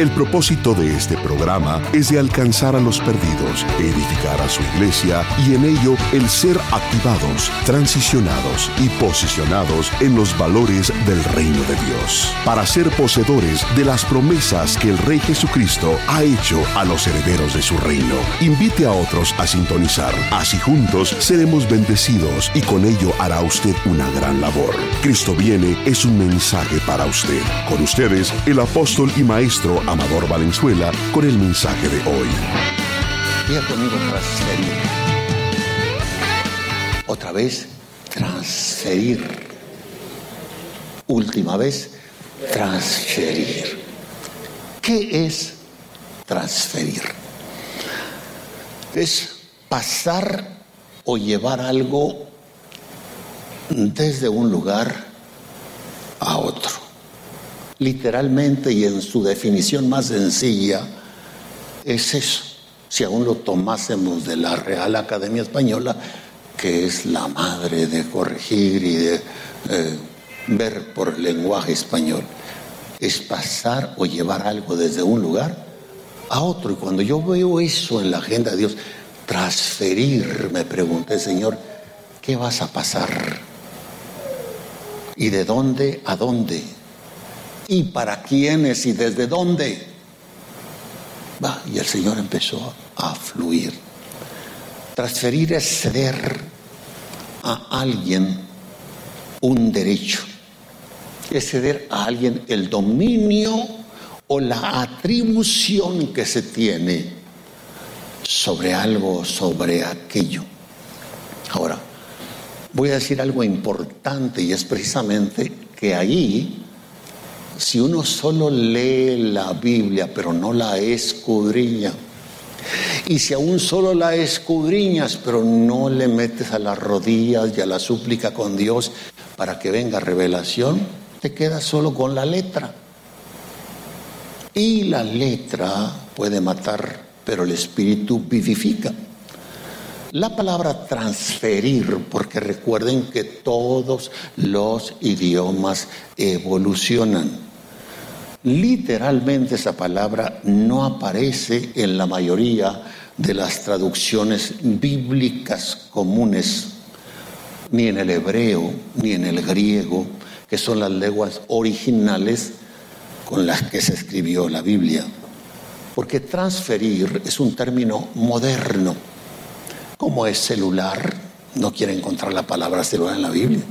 El propósito de este programa es de alcanzar a los perdidos, edificar a su iglesia y en ello el ser activados, transicionados y posicionados en los valores del reino de Dios, para ser poseedores de las promesas que el Rey Jesucristo ha hecho a los herederos de su reino. Invite a otros a sintonizar, así juntos seremos bendecidos y con ello hará usted una gran labor. Cristo viene es un mensaje para usted. Con ustedes, el apóstol y maestro Amador Valenzuela con el mensaje de hoy. Diga conmigo transferir. Otra vez, transferir. Última vez, transferir. ¿Qué es transferir? Es pasar o llevar algo desde un lugar a otro. Literalmente y en su definición más sencilla es eso. Si aún lo tomásemos de la Real Academia Española, que es la madre de corregir y de ver por el lenguaje español, es pasar o llevar algo desde un lugar a otro. Y cuando yo veo eso en la agenda de Dios, transferir, me pregunté, Señor, ¿qué vas a pasar? ¿Y de dónde a dónde? ¿Y para quiénes y desde dónde? Y el Señor empezó a fluir. Transferir es ceder a alguien un derecho. Es ceder a alguien el dominio o la atribución que se tiene sobre algo, sobre aquello. Ahora, voy a decir algo importante y es precisamente que ahí, si uno solo lee la Biblia pero no la escudriña, y si aún solo la escudriñas pero no le metes a las rodillas y a la súplica con Dios para que venga revelación, te quedas solo con la letra. Y la letra puede matar, pero el espíritu vivifica. La palabra transferir, porque recuerden que todos los idiomas evolucionan. Literalmente esa palabra no aparece en la mayoría de las traducciones bíblicas comunes, ni en el hebreo, ni en el griego, que son las lenguas originales con las que se escribió la Biblia. Porque transferir es un término moderno. Como es celular, no quiere encontrar la palabra celular en la Biblia.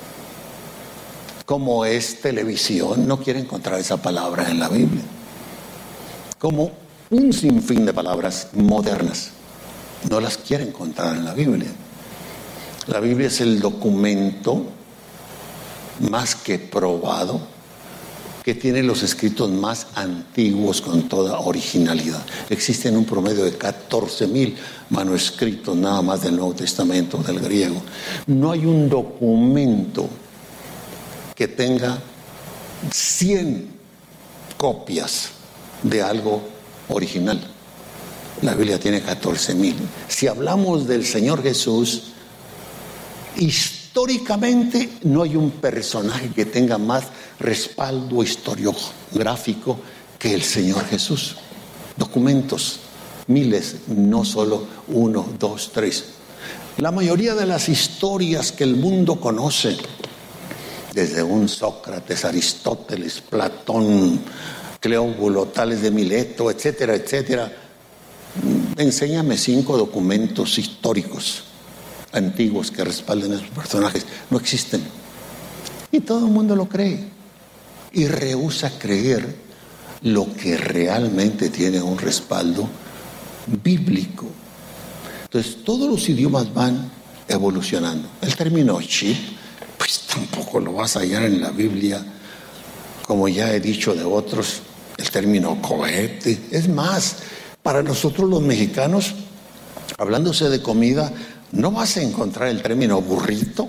Como es televisión, no quiere encontrar esa palabra en la Biblia. Como un sinfín de palabras modernas, no las quiere encontrar en la Biblia. La Biblia es el documento más que probado que tiene los escritos más antiguos con toda originalidad. Existen un promedio de 14,000 manuscritos nada más del Nuevo Testamento, del griego. No hay un documento que tenga 100 copias de algo original. La Biblia tiene 14,000. Si hablamos del Señor Jesús, históricamente no hay un personaje que tenga más respaldo historiográfico que el Señor Jesús. Documentos, miles, no solo 1, 2, 3. La mayoría de las historias que el mundo conoce, desde un Sócrates, Aristóteles, Platón, Cleóbulo, Tales de Mileto, etcétera, etcétera, enséñame 5 documentos históricos antiguos que respalden a esos personajes. No existen. Y todo el mundo lo cree. Y rehúsa creer lo que realmente tiene un respaldo bíblico. Entonces, todos los idiomas van evolucionando. El término chip, pues tampoco lo vas a hallar en la Biblia. Como ya he dicho de otros, el término cohete. Es más, para nosotros los mexicanos, hablándose de comida, no vas a encontrar el término burrito.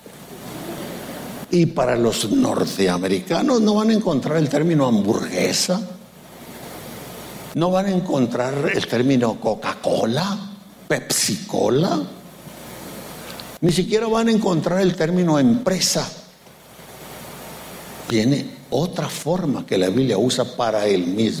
Y para los norteamericanos no van a encontrar el término hamburguesa. No van a encontrar el término Coca-Cola, Pepsi-Cola. Ni siquiera van a encontrar el término empresa. Tiene otra forma que la Biblia usa para el mismo